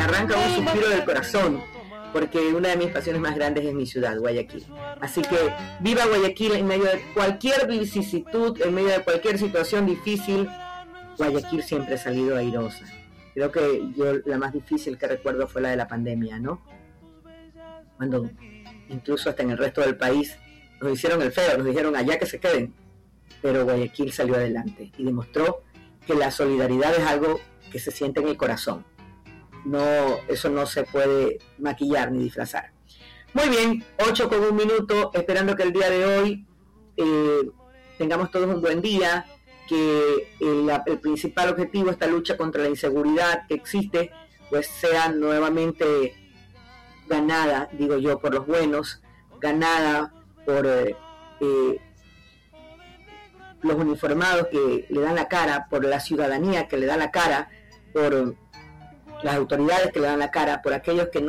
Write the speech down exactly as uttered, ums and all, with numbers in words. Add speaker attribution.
Speaker 1: arranca un suspiro del corazón, porque una de mis pasiones más grandes es mi ciudad, Guayaquil. Así que viva Guayaquil en medio de cualquier vicisitud, en medio de cualquier situación difícil. Guayaquil siempre ha salido airosa. Creo que yo la más difícil que recuerdo fue la de la pandemia, ¿no? Cuando incluso hasta en el resto del país nos hicieron el feo, nos dijeron allá que se queden. Pero Guayaquil salió adelante y demostró que la solidaridad es algo que se siente en el corazón. No, eso no se puede maquillar ni disfrazar. Muy bien, ocho con un minuto, esperando que el día de hoy eh, tengamos todos un buen día, que el, el principal objetivo, esta lucha contra la inseguridad que existe, pues sea nuevamente ganada, digo yo, por los buenos, ganada por eh, eh, los uniformados que le dan la cara, por la ciudadanía que le da la cara, por las autoridades que le dan la cara, por aquellos que no